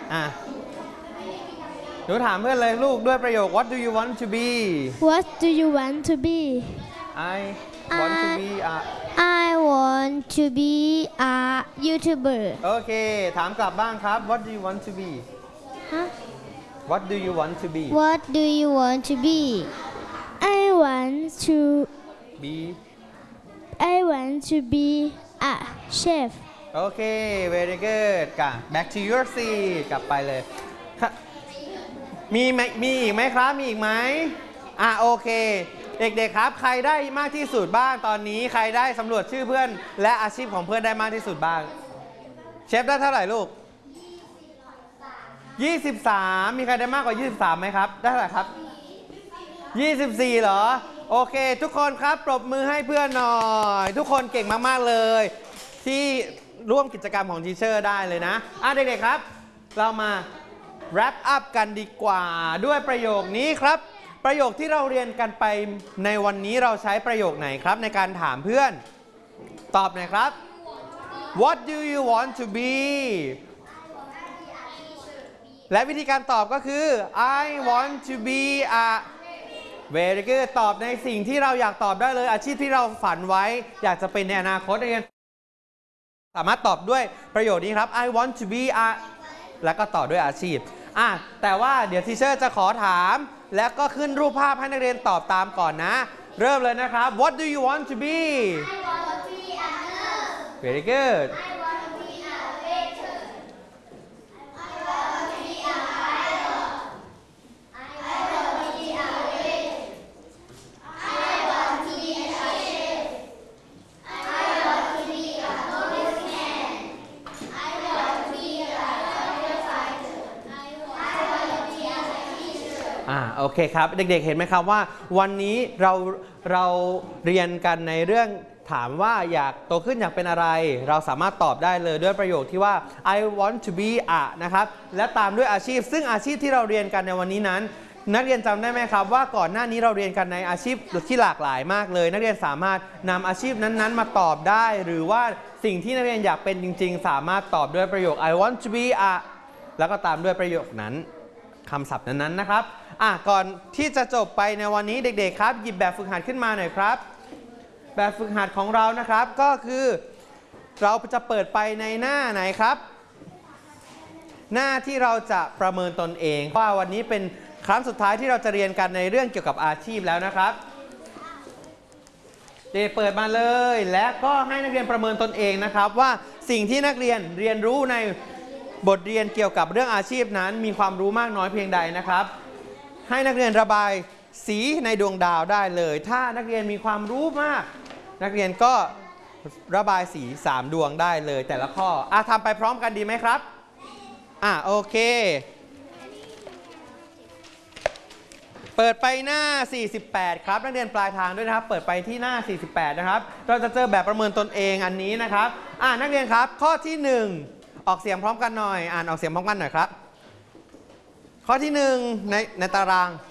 หนูถามเพื่อนเลยลูกด้วยประโยค What do you want to be What do you want to be I want to be a I want to be a YouTuber โอเคถามกลับบ้างครับ What do you want to be What do you want to be What do you want to be I want to be a chef โอเค very good กลับ back to your seat กลับไปเลยมีอีกไหมครับมีอีกไหมโอเคเด็กๆครับใครได้มากที่สุดบ้างตอนนี้ใครได้สำรวจชื่อเพื่อนและอาชีพของเพื่อนได้มากที่สุดบ้างเชฟได้เท่าไหร่ลูก23มีใครได้มากกว่า23ไหมครับได้เท่าไหร่ครับ24เหรอโอเคทุกคนครับปรบมือให้เพื่อนหน่อยทุกคนเก่งมากๆเลยที่ร่วมกิจกรรมของทีเชอร์ได้เลยนะเด็กๆครับเรามา wrap up กันดีกว่าด้วยประโยคนี้ครับประโยคที่เราเรียนกันไปในวันนี้เราใช้ประโยคไหนครับในการถามเพื่อนตอบหน่อยครับ What do you want to be และวิธีการตอบก็คือ I want to be a very good ตอบในสิ่งที่เราอยากตอบได้เลยอาชีพที่เราฝันไว้อยากจะเป็นในอนาคตเรียนสามารถตอบด้วยประโยคนี้ครับ I want to be a แล้วก็ต่อด้วยอาชีพแต่ว่าเดี๋ยวทีเชอร์จะขอถามแล้วก็ขึ้นรูปภาพให้นักเรียนตอบตามก่อนนะเริ่มเลยนะครับ What do you want to be I want to be a nurse very good I want to be a waiter I want to be a pilot I want to be a wait I want to be a chef I want to be a policeman I want to be a firefighter I want to be a teacher โอเคครับเด็กๆเห็นไหมครับว่าวันนี้เราเรียนกันในเรื่องถามว่าอยากโตขึ้นอยากเป็นอะไรเราสามารถตอบได้เลยด้วยประโยคที่ว่า I want to be a นะครับและตามด้วยอาชีพซึ่งอาชีพที่เราเรียนกันในวันนี้นั้นนักเรียนจำได้ไหมครับว่าก่อนหน้านี้เราเรียนกันในอาชีพที่หลากหลายมากเลยนักเรียนสามารถนำอาชีพนั้นๆมาตอบได้หรือว่าสิ่งที่นักเรียนอยากเป็นจริงๆสามารถตอบด้วยประโยค I want to be a แล้วก็ตามด้วยประโยคนั้นคำศัพท์นั้นๆนะครับก่อนที่จะจบไปในวันนี้เด็กๆครับหยิบแบบฝึกหัดขึ้นมาหน่อยครับแบบฝึกหัดของเรานะครับก็คือเราจะเปิดไปในหน้าไหนครับหน้าที่เราจะประเมินตนเองว่าวันนี้เป็นครั้งสุดท้ายที่เราจะเรียนกันในเรื่องเกี่ยวกับอาชีพแล้วนะครับเด็กเปิดมาเลยและก็ให้นักเรียนประเมินตนเองนะครับว่าสิ่งที่นักเรียนเรียนรู้ในบทเรียนเกี่ยวกับเรื่องอาชีพนั้นมีความรู้มากน้อยเพียงใดนะครับให้นักเรียนระบายสีในดวงดาวได้เลยถ้านักเรียนมีความรู้มากนักเรียนก็ระบายสี3ดวงได้เลยแต่ละข้อทำไปพร้อมกันดีไหมครับโอเคเปิดไปหน้า48ครับนักเรียนปลายทางด้วยนะครับเปิดไปที่หน้า48นะครับเราจะเจอแบบประเมินตนเองอันนี้นะครับนักเรียนครับข้อที่1ออกเสียงพร้อมกันหน่อยอ่านออกเสียงพร้อมกันหน่อยครับข้อที่1ในตาราง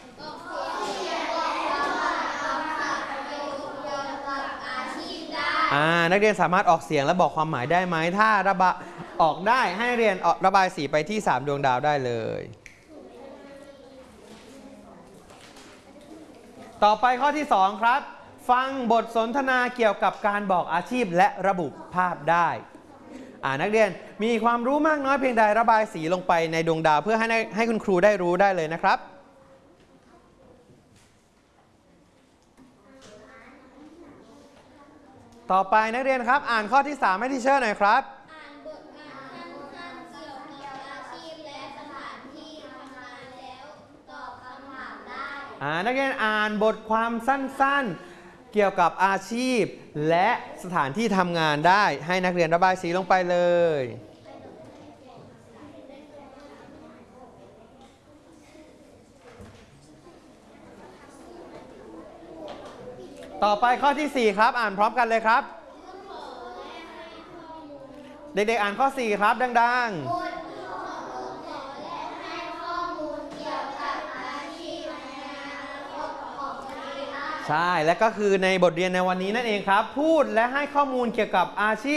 นักเรียนสามารถออกเสียงและบอกความหมายได้ไหมถ้าระบายออกได้ให้นักเรียนระบายสีไปที่3ดวงดาวได้เลยต่อไปข้อที่2ครับฟังบทสนทนาเกี่ยวกับการบอกอาชีพและระบุภาพได้นักเรียนมีความรู้มากน้อยเพียงใดระบายสีลงไปในดวงดาวเพื่อให้คุณครูได้รู้ได้เลยนะครับต่อไปนักเรียนครับอ่านข้อที่3ให้ทีเชอร์หน่อยครับอ่านบทความสั้นๆเกี่ยวกับอาชีพและสถานที่ทำงานแล้วตอบคำถามได้นักเรียนอ่านบทความสั้นๆเกี่ยวกับอาชีพและสถานที่ทำงานได้ให้นักเรียนระบายสีลงไปเลยต่อไปข้อที่4ครับอ่านพร้อมกันเลยครับเด็กๆอ่านข้อ4ครับดังๆใช่และก็คือในบทเรียนในวันนี้นั่นเองครับพูดและให้ข้อมูลเกี่ยวกับอาชีพ